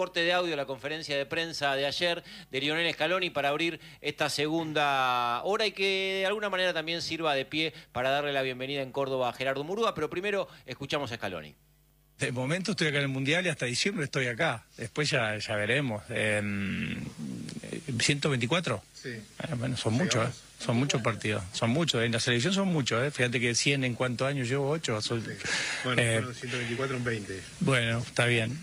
corte de audio de la conferencia de prensa de ayer de Lionel Scaloni para abrir esta segunda hora y que de alguna manera también sirva de pie para darle la bienvenida en Córdoba a Gerardo Murúa, pero primero escuchamos a Scaloni. De momento estoy acá en el Mundial y hasta diciembre estoy acá. Después ya veremos. 124. Sí. Bueno, son muchos, son muchos partidos. Son muchos. En la selección son muchos. Fíjate que 100 en cuántos años llevo, 8. Sí. Bueno, fueron 124 en 20. Bueno, está bien.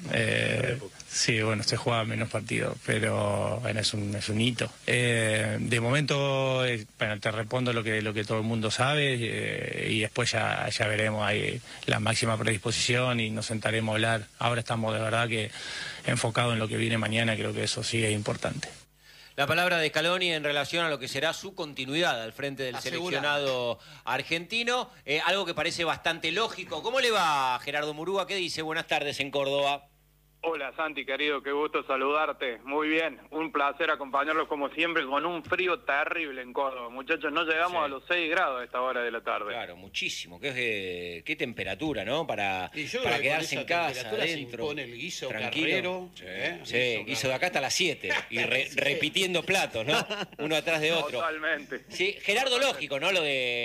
Sí, bueno, se juega menos partidos, pero bueno, es un hito. De momento, bueno, te respondo lo que todo el mundo sabe y después ya veremos ahí la máxima predisposición y nos sentaremos a hablar. Ahora estamos de verdad que enfocados en lo que viene mañana, creo que eso sí es importante. La palabra de Scaloni en relación a lo que será su continuidad al frente del seleccionado argentino, algo que parece bastante lógico. ¿Cómo le va, Gerardo Murúa? ¿Qué dice? Buenas tardes en Córdoba. Hola Santi, querido, qué gusto saludarte. Muy bien, un placer acompañarlos como siempre con un frío terrible en Córdoba. Muchachos, no llegamos a los 6 grados a esta hora de la tarde. Claro, muchísimo. Qué temperatura, ¿no? Para quedarse en casa, adentro. Se impone el guiso tranquilo. Carrero. Sí, guiso de acá hasta las 7. Y repitiendo platos, ¿no? Uno atrás de otro. Totalmente. Sí, Gerardo, lógico, ¿no? Lo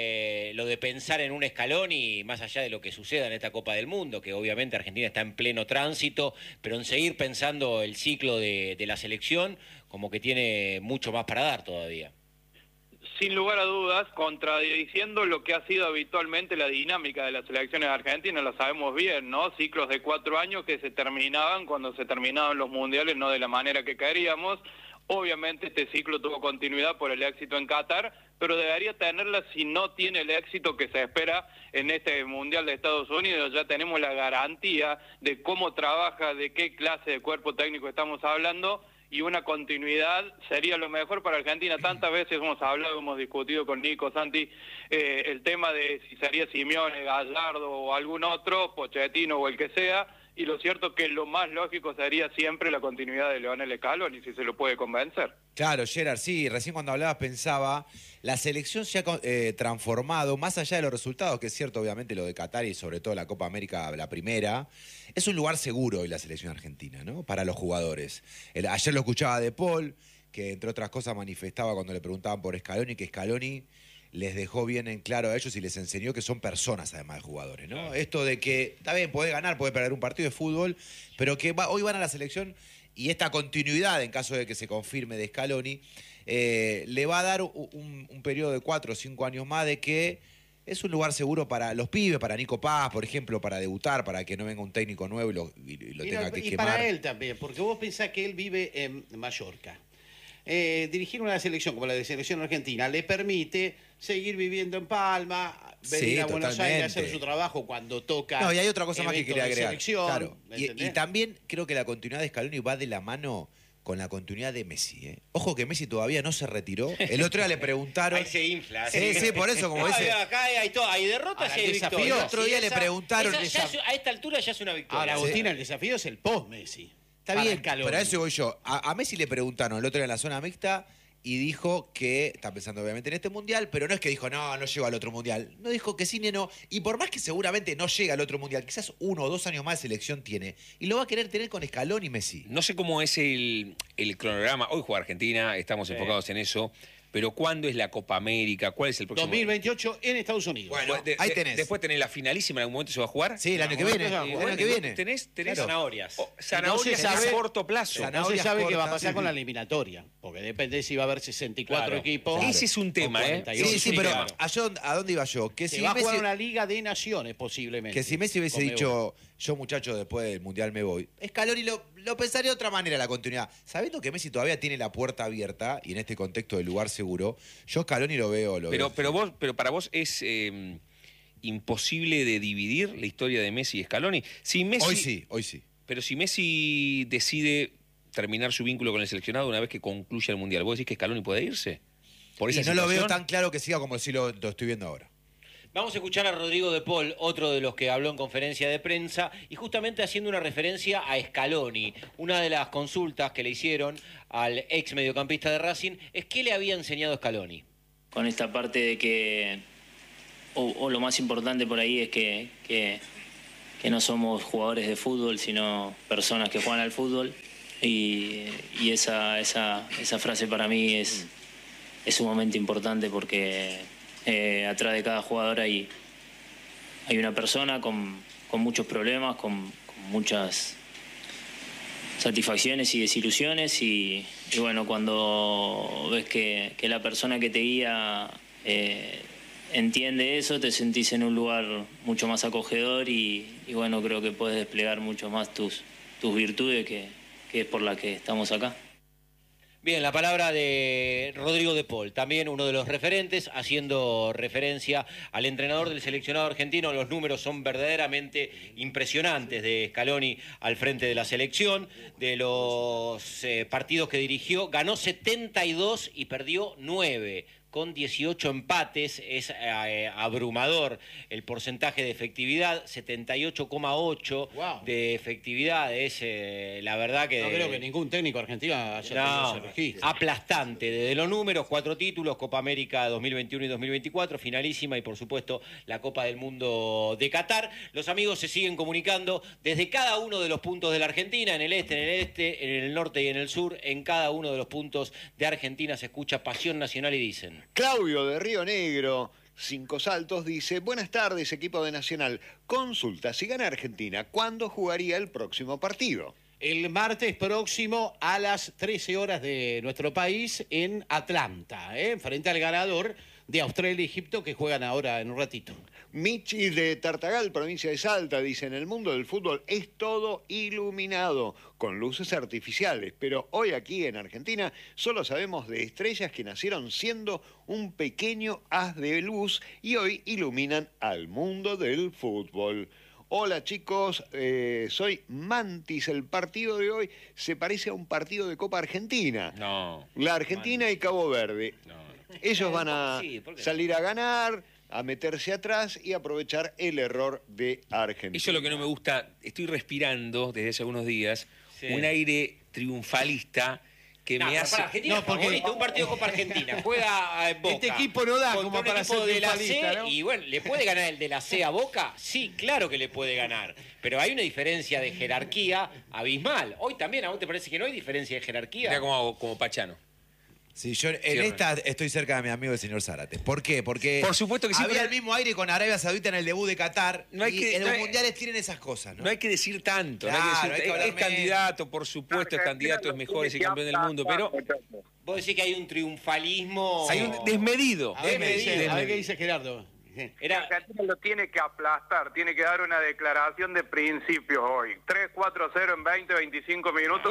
de pensar en un Scaloni, más allá de lo que suceda en esta Copa del Mundo, que obviamente Argentina está en pleno tránsito, pero en seguir pensando el ciclo de la selección, como que tiene mucho más para dar todavía. Sin lugar a dudas, contradiciendo lo que ha sido habitualmente la dinámica de las selecciones argentinas, la sabemos bien, ¿no? Ciclos de 4 años que se terminaban cuando se terminaban los mundiales, no de la manera que queríamos. Obviamente este ciclo tuvo continuidad por el éxito en Qatar, pero debería tenerla si no tiene el éxito que se espera en este Mundial de Estados Unidos. Ya tenemos la garantía de cómo trabaja, de qué clase de cuerpo técnico estamos hablando, y una continuidad sería lo mejor para Argentina. Tantas veces hemos hablado, hemos discutido con Nico, Santi, el tema de si sería Simeone, Gallardo o algún otro, Pochettino o el que sea, y lo cierto es que lo más lógico sería siempre la continuidad de Lionel Scaloni, si se lo puede convencer. Claro, Gerard, sí, recién cuando hablabas pensaba, la selección se ha transformado, más allá de los resultados, que es cierto obviamente lo de Qatar y sobre todo la Copa América, la primera, es un lugar seguro hoy la selección argentina, ¿no? Para los jugadores. Ayer lo escuchaba De Paul, que entre otras cosas manifestaba cuando le preguntaban por Scaloni, que Scaloni les dejó bien en claro a ellos y les enseñó que son personas además de jugadores, ¿no? Claro. Esto de que, está bien, puede ganar, puede perder un partido de fútbol, pero que hoy van a la selección y esta continuidad, en caso de que se confirme de Scaloni, le va a dar un periodo de 4 o 5 años más de que es un lugar seguro para los pibes, para Nico Paz, por ejemplo, para debutar, para que no venga un técnico nuevo y lo tenga que quemar. Y para él también, porque vos pensás que él vive en Mallorca. Dirigir una selección como la de selección argentina le permite seguir viviendo en Palma, venir a Buenos Aires a hacer su trabajo cuando toca. No, y hay otra cosa más que quería agregar. Claro. Y también creo que la continuidad de Scaloni va de la mano con la continuidad de Messi, ¿eh? Ojo que Messi todavía no se retiró. El otro día le preguntaron. Ahí se infla. Sí, por eso, como dice. Acá hay derrotas y hay victorias. El otro día le preguntaron. A esta altura ya es una victoria. Ahora, Agustina, el desafío es el post-Messi. Está bien, pero a eso voy yo. A Messi le preguntaron el otro día en la zona mixta y dijo que, está pensando obviamente en este mundial, pero no es que dijo, no llego al otro mundial. No dijo que sí ni no. Y por más que seguramente no llega al otro mundial, quizás 1 o 2 años más de selección tiene. Y lo va a querer tener con Scaloni y Messi. No sé cómo es el cronograma. Hoy juega Argentina, estamos enfocados en eso. Pero ¿cuándo es la Copa América? ¿Cuál es el próximo? 2028 en Estados Unidos. Bueno, ahí tenés. Después tenés la finalísima, en algún momento se va a jugar. Sí, el año que viene. El año que viene. Tenés claro. Zanahorias. Zanahorias a corto plazo. No se sabe qué va a pasar con la eliminatoria, porque depende si va a haber 64 equipos. Claro. Ese es un tema, ¿eh? Sí, pero ¿a dónde iba yo? Que se si va a Messi, jugar una Liga de Naciones, posiblemente. Que si Messi hubiese dicho, yo muchacho, después del Mundial me voy, Scaloni lo pensaría de otra manera la continuidad. Sabiendo que Messi todavía tiene la puerta abierta y en este contexto de lugar seguro, yo Scaloni lo veo. Pero para vos es imposible de dividir la historia de Messi y Scaloni. Si Messi, hoy sí. Pero si Messi decide terminar su vínculo con el seleccionado una vez que concluya el Mundial, ¿vos decís que Scaloni puede irse? ¿Por esa no lo veo tan claro que siga como si lo estoy viendo ahora. Vamos a escuchar a Rodrigo De Paul, otro de los que habló en conferencia de prensa, y justamente haciendo una referencia a Scaloni. Una de las consultas que le hicieron al ex mediocampista de Racing es qué le había enseñado Scaloni. Con esta parte de que, o lo más importante por ahí es que no somos jugadores de fútbol, sino personas que juegan al fútbol. Y esa frase para mí es sumamente importante porque atrás de cada jugador hay una persona con muchos problemas, con muchas satisfacciones y desilusiones y bueno, cuando ves que la persona que te guía entiende eso, te sentís en un lugar mucho más acogedor y bueno, creo que puedes desplegar mucho más tus virtudes que es por la que estamos acá. Bien, la palabra de Rodrigo de Paul, también uno de los referentes, haciendo referencia al entrenador del seleccionado argentino. Los números son verdaderamente impresionantes de Scaloni al frente de la selección. De los partidos que dirigió, ganó 72 y perdió 9. Con 18 empates, es abrumador el porcentaje de efectividad, 78,8 Wow. de efectividad, es la verdad que... No creo que ningún técnico argentino haya tenido ese registro. Aplastante, desde los números, 4 títulos, Copa América 2021 y 2024, finalísima y por supuesto la Copa del Mundo de Qatar. Los amigos se siguen comunicando desde cada uno de los puntos de la Argentina, en el este, en el norte y en el sur, en cada uno de los puntos de Argentina se escucha Pasión Nacional y dicen... Claudio de Río Negro, 5 Saltos, dice: buenas tardes, equipo de Nacional. Consulta, si gana Argentina, ¿cuándo jugaría el próximo partido? El martes próximo a las 13 horas de nuestro país en Atlanta, frente al ganador de Australia y Egipto que juegan ahora en un ratito. Michi de Tartagal, provincia de Salta, dice: en el mundo del fútbol es todo iluminado, con luces artificiales, pero hoy aquí en Argentina solo sabemos de estrellas que nacieron siendo un pequeño haz de luz y hoy iluminan al mundo del fútbol. Hola chicos, soy Mantis. El partido de hoy se parece a un partido de Copa Argentina. No. La Argentina y Cabo Verde. No. Ellos van a Sí, ¿por qué no? salir a ganar, a meterse atrás y aprovechar el error de Argentina. Eso es lo que no me gusta. Estoy respirando desde hace algunos días un aire triunfalista que me hace... Para Argentina es favorito, un partido Copa Argentina, juega a Boca. Este equipo no da contra como un para equipo ser de la C, triunfalista, ¿no? y bueno, ¿le puede ganar el de la C a Boca? Sí, claro que le puede ganar, pero hay una diferencia de jerarquía abismal. Hoy también, ¿a vos te parece que no hay diferencia de jerarquía? Era como Pachano. Sí, yo en esta estoy cerca de mi amigo el señor Zárate. ¿Por qué? Porque Por supuesto que sí, había pero- el mismo aire con Arabia Saudita en el debut de Qatar. No hay y que- en no los hay- mundiales tienen esas cosas, ¿no? No hay que decir tanto. Claro, no hay que hay decir, que hablar es menos. candidato, por supuesto, es candidato, es mejor, es el campeón del mundo, pero Vos decís que hay un triunfalismo... hay un desmedido. A ver qué dice, Desmedido. Gerardo. Era... Argentina lo tiene que aplastar, tiene que dar una declaración de principios hoy. 3-4-0 en 20-25 minutos.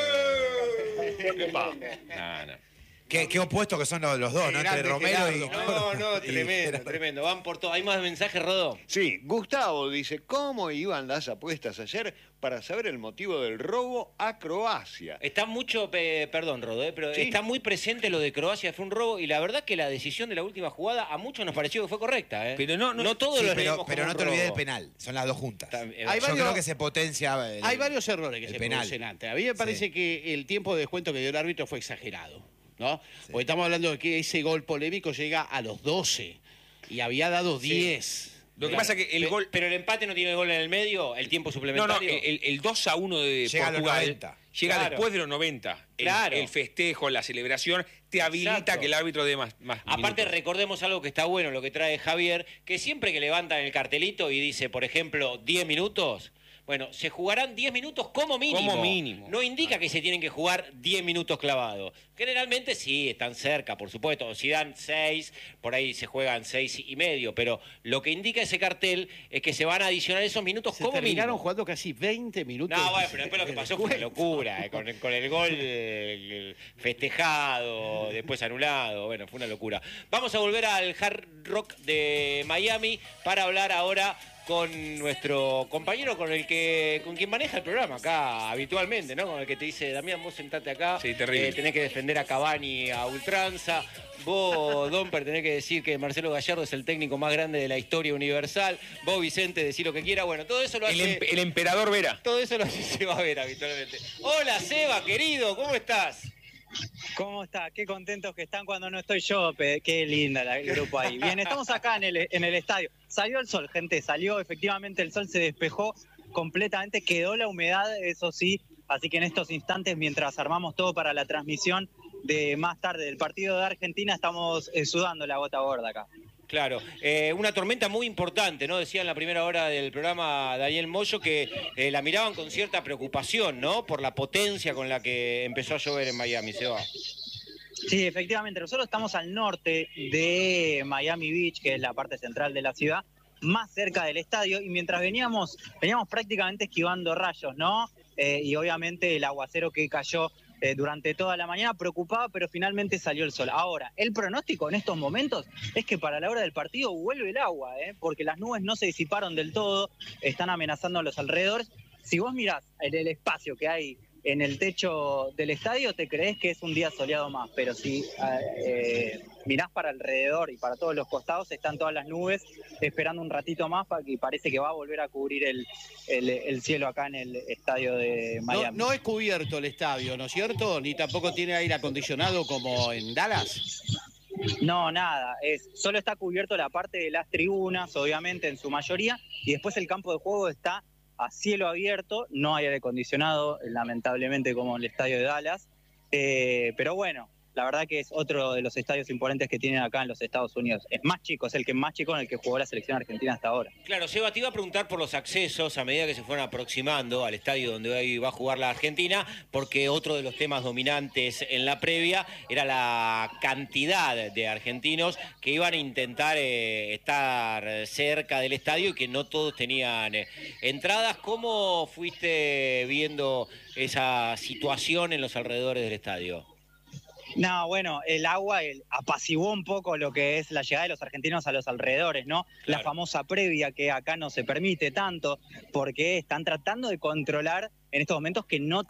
No, no. Qué opuestos que son los dos, ¿no? Entre Grande Romero y... No, no, y tremendo, Gerardo. tremendo. Van por todo. ¿Hay más mensajes, Rodó? Sí, Gustavo dice: ¿cómo iban las apuestas ayer para saber el motivo del robo a Croacia? Está mucho, perdón, Rodó, pero Sí. está muy presente lo de Croacia, fue un robo, y la verdad que la decisión de la última jugada a muchos nos pareció que fue correcta, ¿eh? Pero no- todos Sí, lo pero leemos como no un te olvides del robo. penal. Son las dos juntas. Hay Yo varios- creo que se potencia... Hay varios errores que el se penal. producen antes. A mí me parece Sí. que el tiempo de descuento que dio el árbitro fue exagerado, ¿no? Porque estamos hablando de que ese gol polémico llega a los 12 y había dado 10. Lo que pasa es que el gol... Pero el empate no tiene el gol en el medio, el tiempo No, suplementario. el 2-1 de Llega a los Portugal 90. llega Claro. después de los 90. Claro. El festejo, la celebración, te habilita Exacto. que el árbitro dé más Aparte, minutos. recordemos algo que está bueno, lo que trae Javier, que siempre que levantan el cartelito y dice, por ejemplo, 10 minutos, bueno, se jugarán 10 minutos como mínimo. Como mínimo. No indica que se tienen que jugar 10 minutos clavados. Generalmente sí, están cerca, por supuesto. Si dan 6, por ahí se juegan 6 y medio. Pero lo que indica ese cartel es que se van a adicionar esos minutos Se como terminaron mínimo. jugando casi 20 minutos. No, bueno, pero después lo que pasó fue una locura, con el gol festejado, después anulado, bueno, fue una locura. Vamos a volver al Hard Rock de Miami para hablar ahora con nuestro compañero con quien maneja el programa acá habitualmente, ¿no? Con el que te dice, Damián, vos sentate acá, Sí, terrible. tenés que defender a Cavani a ultranza. Vos, Domper, tenés que decir que Marcelo Gallardo es el técnico más grande de la historia universal. Vos, Vicente, decir lo que quiera. Bueno, todo eso lo hace... El emperador Vera. Todo eso lo hace Seba Vera habitualmente. Hola, Seba, querido, ¿cómo estás? ¿Cómo está? Qué contentos que están cuando no estoy yo. Qué linda el grupo ahí. Bien, estamos acá en el estadio. Salió el sol, gente, salió efectivamente el sol, se despejó completamente, quedó la humedad, eso sí, así que en estos instantes, mientras armamos todo para la transmisión de más tarde del partido de Argentina, estamos sudando la gota gorda acá. Claro, una tormenta muy importante, ¿no? Decía en la primera hora del programa Daniel Moyo que la miraban con cierta preocupación, ¿no? Por la potencia con la que empezó a llover en Miami, Seba. Sí, efectivamente, nosotros estamos al norte de Miami Beach, que es la parte central de la ciudad, más cerca del estadio, y mientras veníamos prácticamente esquivando rayos, ¿no? Y obviamente el aguacero que cayó durante toda la mañana preocupaba, pero finalmente salió el sol. Ahora, el pronóstico en estos momentos es que para la hora del partido vuelve el agua, porque las nubes no se disiparon del todo, están amenazando a los alrededores. Si vos mirás el espacio que hay en el techo del estadio, te crees que es un día soleado más, pero si mirás para alrededor y para todos los costados, están todas las nubes esperando un ratito más y parece que va a volver a cubrir el cielo acá en el estadio de Miami. No es cubierto el estadio, ¿no es cierto? Ni tampoco tiene aire acondicionado como en Dallas. No, nada, solo está cubierto la parte de las tribunas, obviamente en su mayoría, y después el campo de juego está a cielo abierto, no hay aire acondicionado, lamentablemente, como en el estadio de Dallas, pero bueno, la verdad que es otro de los estadios imponentes que tienen acá en los Estados Unidos. Es más chico, es el que más chico en el que jugó la selección argentina hasta ahora. Claro, Seba, te iba a preguntar por los accesos a medida que se fueron aproximando al estadio donde hoy va a jugar la Argentina, porque otro de los temas dominantes en la previa era la cantidad de argentinos que iban a intentar estar cerca del estadio y que no todos tenían entradas. ¿Cómo fuiste viendo esa situación en los alrededores del estadio? No, bueno, el agua apaciguó un poco lo que es la llegada de los argentinos a los alrededores, ¿no? Claro. La famosa previa que acá no se permite tanto, porque están tratando de controlar en estos momentos que no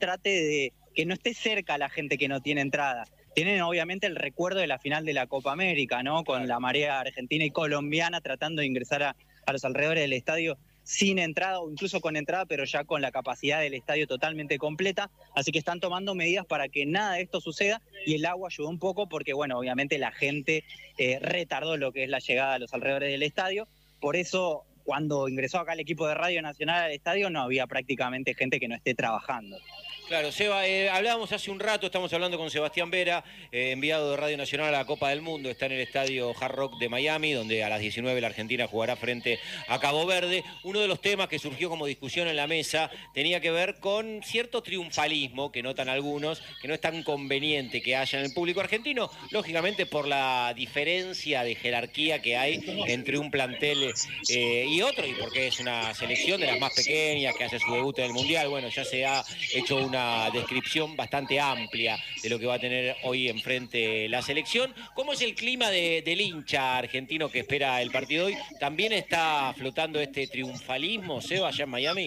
esté cerca la gente que no tiene entrada. Tienen obviamente el recuerdo de la final de la Copa América, ¿no? Con la marea argentina y colombiana tratando de ingresar a los alrededores del estadio sin entrada o incluso con entrada, pero ya con la capacidad del estadio totalmente completa. Así que están tomando medidas para que nada de esto suceda y el agua ayudó un poco porque, bueno, obviamente la gente retardó lo que es la llegada a los alrededores del estadio. Por eso, cuando ingresó acá el equipo de Radio Nacional al estadio, no había prácticamente gente que no esté trabajando. Claro, Seba, hablábamos hace un rato, estamos hablando con Sebastián Vera, enviado de Radio Nacional a la Copa del Mundo, está en el estadio Hard Rock de Miami, donde a las 19 la Argentina jugará frente a Cabo Verde. Uno de los temas que surgió como discusión en la mesa tenía que ver con cierto triunfalismo que notan algunos, que no es tan conveniente que haya en el público argentino, lógicamente por la diferencia de jerarquía que hay entre un plantel y otro, y porque es una selección de las más pequeñas que hace su debut en el Mundial. Bueno, ya se ha hecho una descripción bastante amplia de lo que va a tener hoy enfrente la selección. ¿Cómo es el clima del hincha argentino que espera el partido hoy? ¿También está flotando este triunfalismo, Seba, allá en Miami?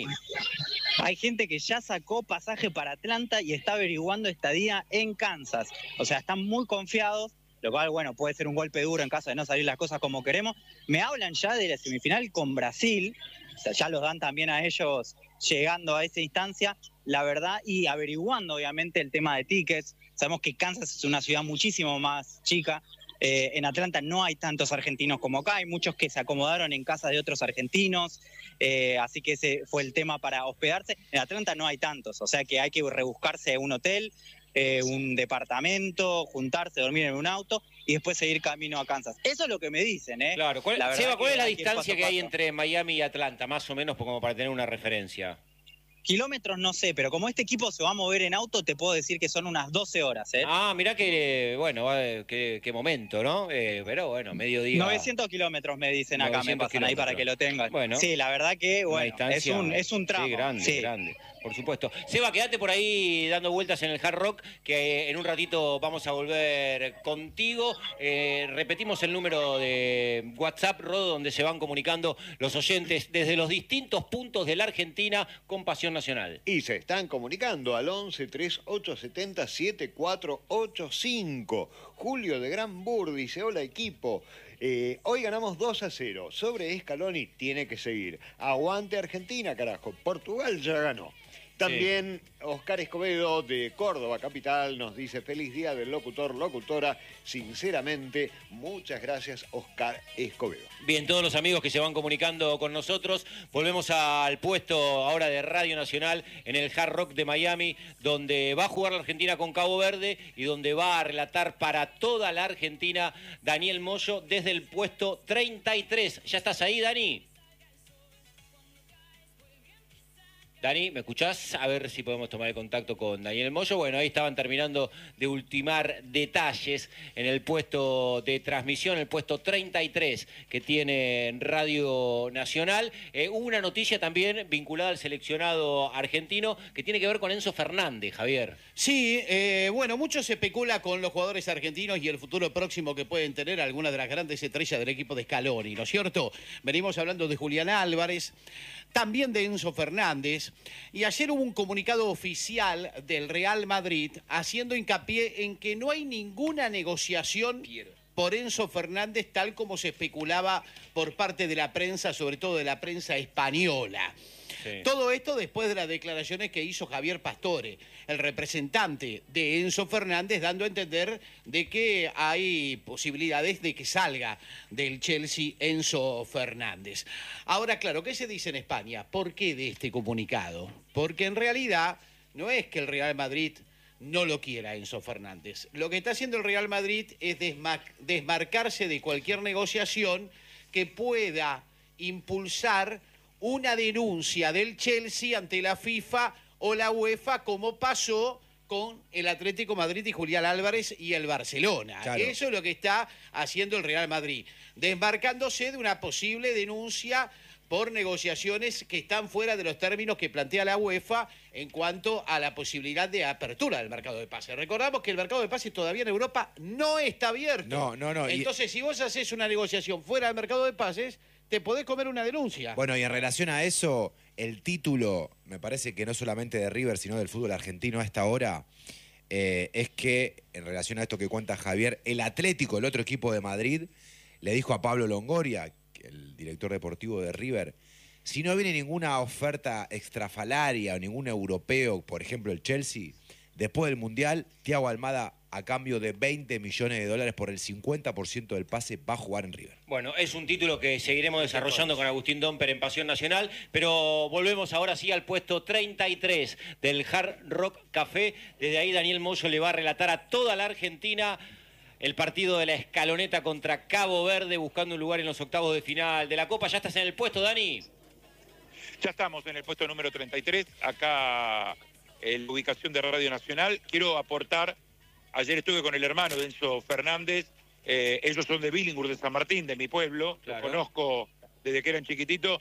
Hay gente que ya sacó pasaje para Atlanta y está averiguando estadía en Kansas. O sea, están muy confiados, lo cual, bueno, puede ser un golpe duro en caso de no salir las cosas como queremos. Me hablan ya de la semifinal con Brasil, o sea, ya los dan también a ellos llegando a esa instancia, la verdad, y averiguando obviamente el tema de tickets. Sabemos que Kansas es una ciudad muchísimo más chica, en Atlanta no hay tantos argentinos como acá, hay muchos que se acomodaron en casa de otros argentinos, así que ese fue el tema para hospedarse. En Atlanta no hay tantos, o sea que hay que rebuscarse un hotel, un departamento, juntarse, dormir en un auto y después seguir camino a Kansas. Eso es lo que me dicen, ¿eh? Claro. Seba, ¿cuál es la distancia que hay entre Miami y Atlanta, más o menos, como para tener una referencia? Kilómetros no sé, pero como este equipo se va a mover en auto, te puedo decir que son unas 12 horas, ¿eh? Ah, mirá que, bueno, qué momento, ¿no? Pero bueno, mediodía. 900 kilómetros me dicen acá, me pasan ahí para que lo tengan. Bueno. Sí, la verdad que, bueno, es un tramo. Sí, grande. Por supuesto. Seba, quédate por ahí dando vueltas en el Hard Rock, que en un ratito vamos a volver contigo. Repetimos el número de WhatsApp, Rodo, donde se van comunicando los oyentes desde los distintos puntos de la Argentina con Pasión Nacional. Y se están comunicando al 11 3870 7485. Julio de Granbur dice: hola equipo. Hoy ganamos 2-0. Sobre Scaloni tiene que seguir. Aguante Argentina, carajo. Portugal ya ganó. También Oscar Escobedo de Córdoba Capital nos dice feliz día del locutor, locutora. Sinceramente, muchas gracias, Oscar Escobedo. Bien, todos los amigos que se van comunicando con nosotros, volvemos al puesto ahora de Radio Nacional en el Hard Rock de Miami, donde va a jugar la Argentina con Cabo Verde y donde va a relatar para toda la Argentina Daniel Moyo desde el puesto 33. ¿Ya estás ahí, Dani? Dani, ¿me escuchás? A ver si podemos tomar el contacto con Daniel Moyo. Bueno, ahí estaban terminando de ultimar detalles en el puesto de transmisión, el puesto 33 que tiene Radio Nacional. Hubo una noticia también vinculada al seleccionado argentino que tiene que ver con Enzo Fernández, Javier. Sí, bueno, mucho se especula con los jugadores argentinos y el futuro próximo que pueden tener algunas de las grandes estrellas del equipo de Scaloni, ¿no es cierto? Venimos hablando de Julián Álvarez, también de Enzo Fernández, y ayer hubo un comunicado oficial del Real Madrid haciendo hincapié en que no hay ninguna negociación por Enzo Fernández tal como se especulaba por parte de la prensa, sobre todo de la prensa española. Sí. Todo esto después de las declaraciones que hizo Javier Pastore, el representante de Enzo Fernández, dando a entender de que hay posibilidades de que salga del Chelsea Enzo Fernández. Ahora, claro, ¿qué se dice en España? ¿Por qué de este comunicado? Porque en realidad no es que el Real Madrid no lo quiera Enzo Fernández. Lo que está haciendo el Real Madrid es desmarcarse de cualquier negociación que pueda impulsar una denuncia del Chelsea ante la FIFA o la UEFA, como pasó con el Atlético Madrid y Julián Álvarez y el Barcelona. Claro. Eso es lo que está haciendo el Real Madrid, desmarcándose de una posible denuncia por negociaciones que están fuera de los términos que plantea la UEFA en cuanto a la posibilidad de apertura del mercado de pases. Recordamos que el mercado de pases todavía en Europa no está abierto. No. Entonces, si vos haces una negociación fuera del mercado de pases, te podés comer una denuncia. Bueno, y en relación a eso, el título, me parece que no solamente de River, sino del fútbol argentino a esta hora, es que, en relación a esto que cuenta Javier, el Atlético, el otro equipo de Madrid, le dijo a Pablo Longoria, el director deportivo de River, si no viene ninguna oferta extrafalaria o ningún europeo, por ejemplo el Chelsea, después del Mundial, Thiago Almada, a cambio de $20 millones por el 50% del pase, va a jugar en River. Bueno, es un título que seguiremos desarrollando con Agustín Domper en Pasión Nacional, pero volvemos ahora sí al puesto 33 del Hard Rock Café. Desde ahí Daniel Moyo le va a relatar a toda la Argentina el partido de la Escaloneta contra Cabo Verde, buscando un lugar en los octavos de final de la Copa. ¿Ya estás en el puesto, Dani? Ya estamos en el puesto número 33, acá en la ubicación de Radio Nacional. Quiero aportar, ayer estuve con el hermano de Enzo Fernández, ellos son de Billinghurst, de San Martín, de mi pueblo, claro. Los conozco desde que eran chiquititos.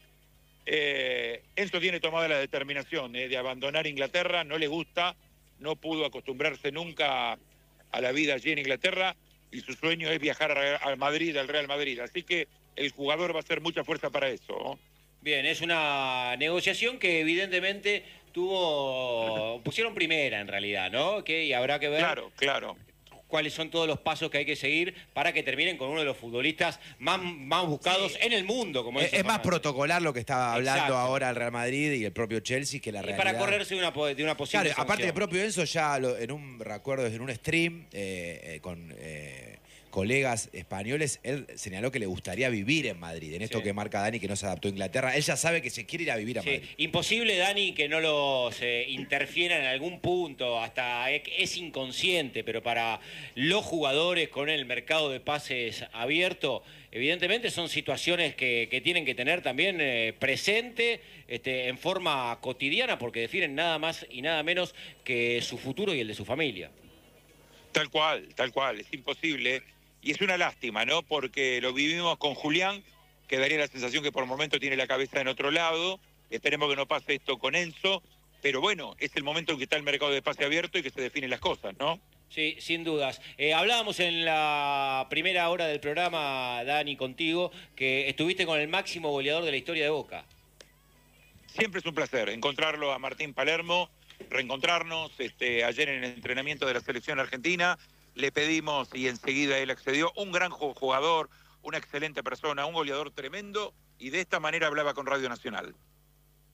Enzo tiene tomada la determinación de abandonar Inglaterra, no le gusta, no pudo acostumbrarse nunca a la vida allí en Inglaterra, y su sueño es viajar al Madrid, al Real Madrid. Así que el jugador va a hacer mucha fuerza para eso, ¿no? Bien, es una negociación que evidentemente pusieron primera en realidad, ¿no? Y habrá que ver claro. cuáles son todos los pasos que hay que seguir para que terminen con uno de los futbolistas más buscados en el mundo. Como es más protocolar lo que estaba hablando ahora el Real Madrid y el propio Chelsea que la realidad. Para correrse de una posible Claro, sanción. aparte del propio Enzo, ya en un stream con colegas españoles, él señaló que le gustaría vivir en Madrid, en esto que marca Dani, que no se adaptó a Inglaterra. Él ya sabe que se quiere ir a vivir a Madrid. Imposible, Dani, que no los interfiera en algún punto, hasta es inconsciente, pero para los jugadores con el mercado de pases abierto, evidentemente son situaciones que tienen que tener también presente en forma cotidiana, porque definen nada más y nada menos que su futuro y el de su familia. Tal cual, es imposible. Y es una lástima, ¿no? Porque lo vivimos con Julián, que daría la sensación que por el momento tiene la cabeza en otro lado. Esperemos que no pase esto con Enzo. Pero bueno, es el momento en que está el mercado de pase abierto y que se definen las cosas, ¿no? Sí, sin dudas. Hablábamos en la primera hora del programa, Dani, contigo, que estuviste con el máximo goleador de la historia de Boca. Siempre es un placer encontrarlo a Martín Palermo, reencontrarnos ayer en el entrenamiento de la selección argentina. Le pedimos y enseguida él accedió. Un gran jugador, una excelente persona, un goleador tremendo, y de esta manera hablaba con Radio Nacional.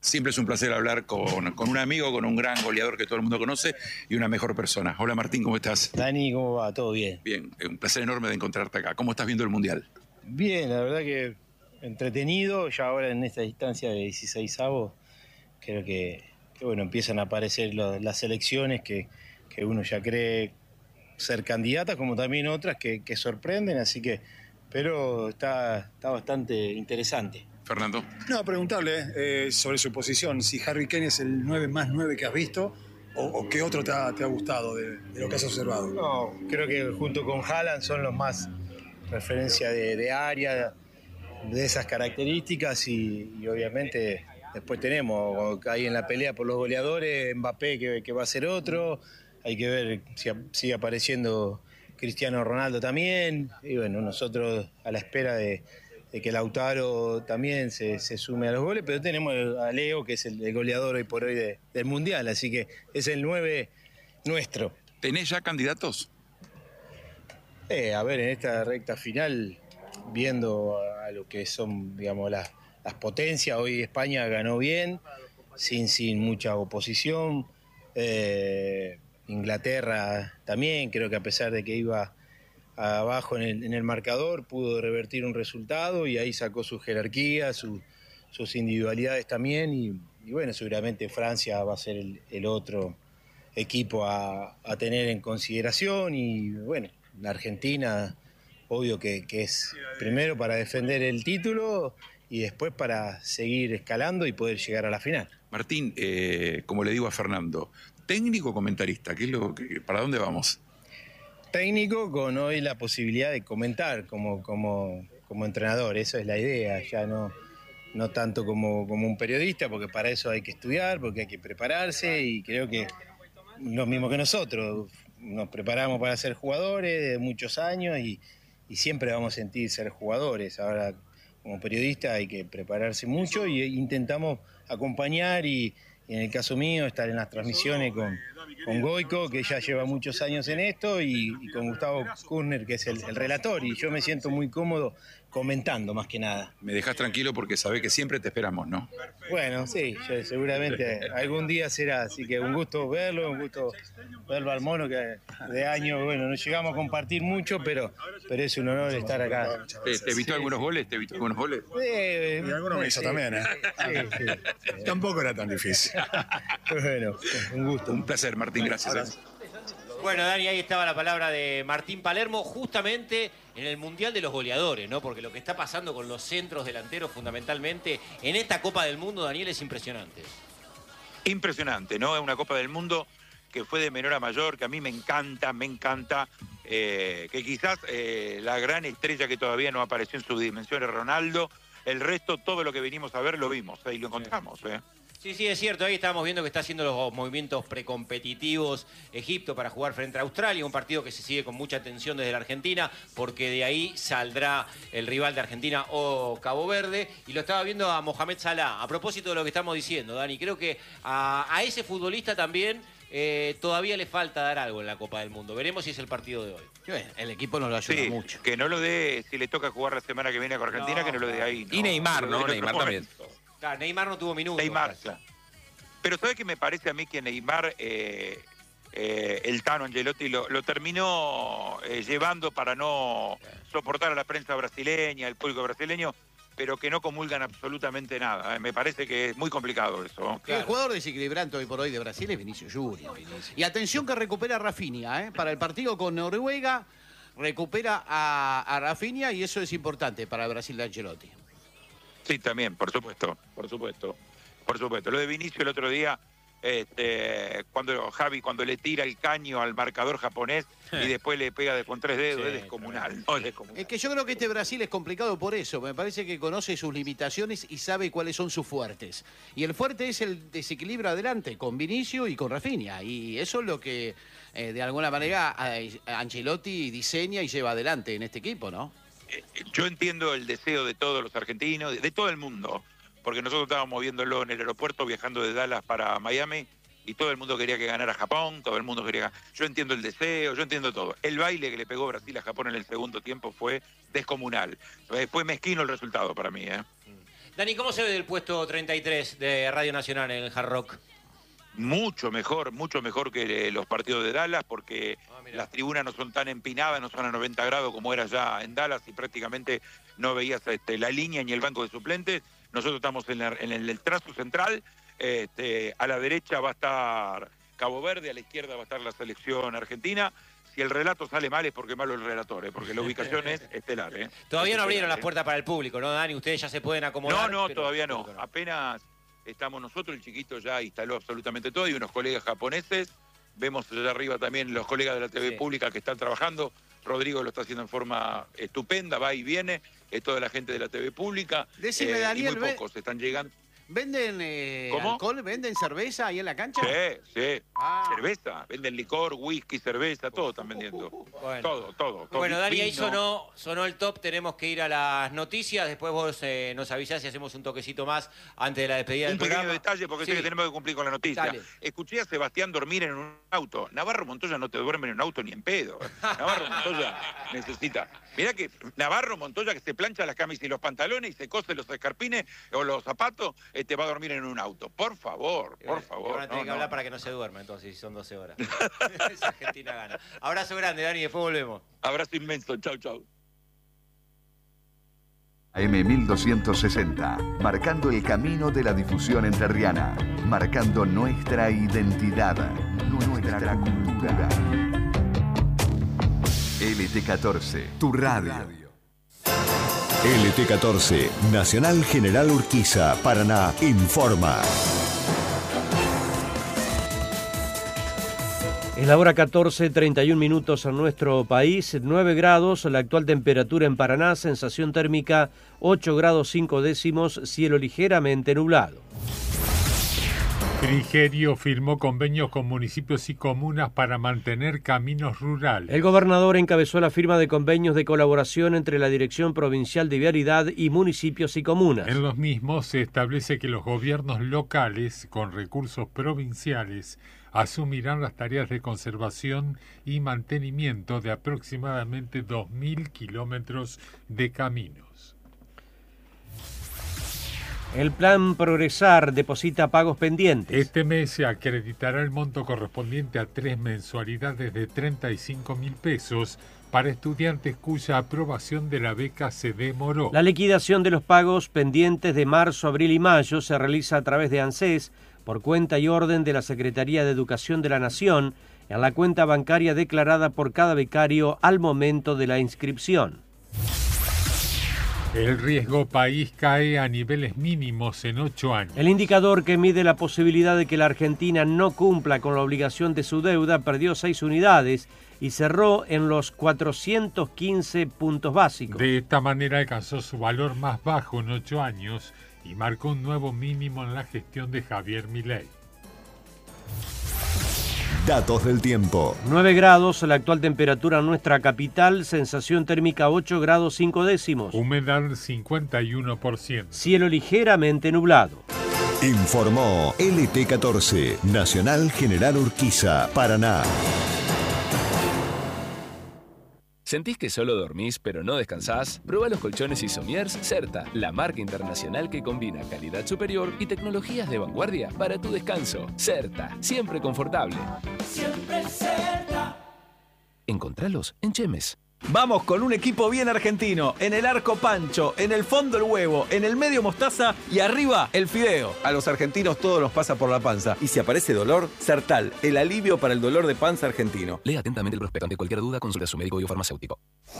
Siempre es un placer hablar con un amigo, con un gran goleador que todo el mundo conoce y una mejor persona. Hola Martín, ¿cómo estás? Dani, ¿cómo va? ¿Todo bien? Bien, un placer enorme de encontrarte acá. ¿Cómo estás viendo el Mundial? Bien, la verdad que entretenido, ya ahora en esta distancia de 16avos, creo que bueno, empiezan a aparecer las selecciones que uno ya cree ser candidatas, como también otras que sorprenden, así que, pero está bastante interesante. Fernando. No, preguntarle sobre su posición, si Harry Kane es el 9 más 9 que has visto o qué otro te ha gustado de lo que has observado. No, creo que junto con Haaland son los más referencia de área, de esas características y obviamente después tenemos ahí en la pelea por los goleadores Mbappé que va a ser otro, hay que ver si sigue apareciendo Cristiano Ronaldo también y bueno, nosotros a la espera de que Lautaro también se sume a los goles, pero tenemos a Leo, que es el goleador hoy por hoy del Mundial, así que es el 9 nuestro. ¿Tenés ya candidatos? A ver, en esta recta final, viendo a lo que son, digamos, las potencias, hoy España ganó bien, sin mucha oposición, Inglaterra también, creo que a pesar de que iba abajo en el marcador, pudo revertir un resultado y ahí sacó su jerarquía, sus individualidades también y bueno, seguramente Francia va a ser el otro equipo a tener en consideración y bueno, la Argentina, obvio que es primero para defender el título y después para seguir escalando y poder llegar a la final. Martín, como le digo a Fernando, ¿técnico o comentarista? ¿Para dónde vamos? Técnico con hoy la posibilidad de comentar como entrenador, eso es la idea, ya no tanto como un periodista, porque para eso hay que estudiar, porque hay que prepararse y creo que lo mismo que nosotros, nos preparamos para ser jugadores de muchos años y siempre vamos a sentir ser jugadores, ahora como periodista hay que prepararse mucho y intentamos acompañar y en el caso mío estar en las transmisiones con Goico, que ya lleva muchos años en esto, y con Gustavo Kurner, que es el relator, y yo me siento muy cómodo comentando más que nada. Me dejás tranquilo porque sabés que siempre te esperamos, ¿no? Bueno, sí, seguramente algún día será, así que un gusto verlo, un gusto verlo al mono, que de año, bueno, no llegamos a compartir mucho, pero es un honor estar acá. ¿Te evitó algunos goles? ¿Te evitó algunos goles? Y algunos me hizo también, ¿eh? Sí. Tampoco era tan difícil. Bueno, un gusto. Un placer, Martín, gracias. Bueno, Dani, ahí estaba la palabra de Martín Palermo, justamente en el Mundial de los goleadores, ¿no? Porque lo que está pasando con los centros delanteros, fundamentalmente, en esta Copa del Mundo, Daniel, es impresionante. Impresionante, ¿no? Es una Copa del Mundo que fue de menor a mayor, que a mí me encanta, que quizás la gran estrella que todavía no apareció en su dimensión es Ronaldo, el resto, todo lo que venimos a ver, lo vimos, ahí lo encontramos, ¿eh? Sí, es cierto. Ahí estábamos viendo que está haciendo los movimientos precompetitivos Egipto para jugar frente a Australia, un partido que se sigue con mucha atención desde la Argentina, porque de ahí saldrá el rival de Argentina o Cabo Verde. Y lo estaba viendo a Mohamed Salah. A propósito de lo que estamos diciendo, Dani, creo que a ese futbolista también todavía le falta dar algo en la Copa del Mundo. Veremos si es el partido de hoy. El equipo no lo ayuda mucho. Que no lo dé, si le toca jugar la semana que viene con Argentina, que no lo dé ahí. ¿no? Y Neymar, ¿no? Neymar también. Claro, Neymar no tuvo minutos. Neymar, claro. Pero ¿sabes qué me parece a mí que Neymar, el Tano Angelotti, lo terminó llevando para no soportar a la prensa brasileña, el público brasileño, pero que no comulgan absolutamente nada? Me parece que es muy complicado eso. Claro. El jugador desequilibrante hoy por hoy de Brasil es Vinicius Junior. Y atención que recupera a Rafinha, para el partido con Noruega, recupera a Rafinha y eso es importante para el Brasil de Ancelotti. Sí, también, por supuesto. Lo de Vinicius el otro día, cuando le tira el caño al marcador japonés y después le pega con 3 dedos, es descomunal. Es que yo creo que este Brasil es complicado por eso. Me parece que conoce sus limitaciones y sabe cuáles son sus fuertes. Y el fuerte es el desequilibrio adelante, con Vinicius y con Rafinha. Y eso es lo que, de alguna manera, Ancelotti diseña y lleva adelante en este equipo, ¿no? Yo entiendo el deseo de todos los argentinos, de todo el mundo, porque nosotros estábamos viéndolo en el aeropuerto, viajando de Dallas para Miami, y todo el mundo quería que ganara Japón, todo el mundo quería... Yo entiendo el deseo, yo entiendo todo. El baile que le pegó Brasil a Japón en el segundo tiempo fue descomunal. Fue mezquino el resultado para mí, ¿eh? Dani, ¿cómo se ve del puesto 33 de Radio Nacional en el Hard Rock? Mucho mejor que los partidos de Dallas, porque las tribunas no son tan empinadas, no son a 90 grados como era ya en Dallas, y prácticamente no veías la línea ni el banco de suplentes. Nosotros estamos en el trazo central, a la derecha va a estar Cabo Verde, a la izquierda va a estar la selección argentina. Si el relato sale mal es porque malo el relator, porque la ubicación es estelar. Todavía no abrieron las puertas para el público, ¿no, Dani? Ustedes ya se pueden acomodar. No, todavía no. Apenas estamos nosotros, el chiquito ya instaló absolutamente todo, y unos colegas japoneses. Vemos allá arriba también los colegas de la TV pública que están trabajando. Rodrigo lo está haciendo en forma estupenda, va y viene. Toda la gente de la TV pública. Decime, Daniel, y muy pocos están llegando. ¿Venden alcohol? ¿Venden cerveza ahí en la cancha? Sí. Cerveza. Venden licor, whisky, cerveza, todo están vendiendo. Todo. Bueno, Dani, ahí sonó el top. Tenemos que ir a las noticias. Después vos nos avisás y hacemos un toquecito más antes de la despedida del programa. Un pequeño detalle, porque sé que tenemos que cumplir con la noticia. Dale. Escuché a Sebastián dormir en un auto. Navarro Montoya no te duerme en un auto ni en pedo. Navarro Montoya necesita. Mirá que Navarro Montoya, que se plancha las camisas y los pantalones y se cose los escarpines o los zapatos, te va a dormir en un auto. Por favor. Van a tener que hablar para que no se duerma, entonces, si son 12 horas. Esa Argentina gana. Abrazo grande, Dani, después volvemos. Abrazo inmenso. Chau. AM1260, marcando el camino de la difusión entrerriana, marcando nuestra identidad, nuestra cultura. LT14, tu radio. LT14, Nacional General Urquiza, Paraná, informa. Es la hora 14:31 minutos en nuestro país, 9 grados, la actual temperatura en Paraná, sensación térmica 8 grados 5 décimos, cielo ligeramente nublado. Frigerio firmó convenios con municipios y comunas para mantener caminos rurales. El gobernador encabezó la firma de convenios de colaboración entre la Dirección Provincial de Vialidad y municipios y comunas. En los mismos se establece que los gobiernos locales, con recursos provinciales, asumirán las tareas de conservación y mantenimiento de aproximadamente 2.000 kilómetros de caminos. El plan Progresar deposita pagos pendientes. Este mes se acreditará el monto correspondiente a 3 mensualidades de 35.000 pesos para estudiantes cuya aprobación de la beca se demoró. La liquidación de los pagos pendientes de marzo, abril y mayo se realiza a través de ANSES por cuenta y orden de la Secretaría de Educación de la Nación en la cuenta bancaria declarada por cada becario al momento de la inscripción. El riesgo país cae a niveles mínimos en 8 años. El indicador que mide la posibilidad de que la Argentina no cumpla con la obligación de su deuda perdió 6 unidades y cerró en los 415 puntos básicos. De esta manera alcanzó su valor más bajo en 8 años y marcó un nuevo mínimo en la gestión de Javier Milei. Datos del tiempo. 9 grados, la actual temperatura en nuestra capital, sensación térmica 8 grados 5 décimos. Humedad 51%. Cielo ligeramente nublado. Informó LT14, Nacional General Urquiza, Paraná. ¿Sentís que solo dormís pero no descansás? Prueba los colchones Isomiers Certa, la marca internacional que combina calidad superior y tecnologías de vanguardia para tu descanso. Certa, siempre confortable. Siempre Certa. Encontralos en Chemes. Vamos con un equipo bien argentino. En el arco Pancho, en el fondo el huevo, en el medio mostaza y arriba el fideo. A los argentinos todo nos pasa por la panza. Y si aparece dolor, Sertal, el alivio para el dolor de panza argentino. Lea atentamente el prospecto. Ante cualquier duda, consulta a su médico o farmacéutico.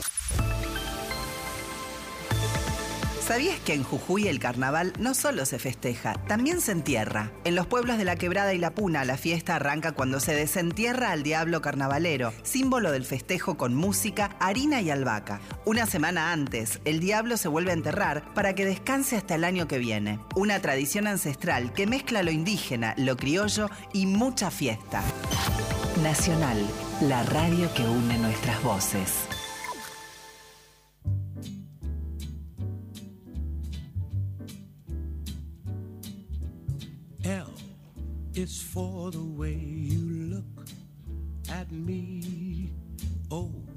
¿Sabías que en Jujuy el carnaval no solo se festeja, también se entierra? En los pueblos de La Quebrada y La Puna, la fiesta arranca cuando se desentierra al diablo carnavalero, símbolo del festejo con música, harina y albahaca. Una semana antes, el diablo se vuelve a enterrar para que descanse hasta el año que viene. Una tradición ancestral que mezcla lo indígena, lo criollo y mucha fiesta. Nacional, la radio que une nuestras voces. It's for the way you look at me. Oh.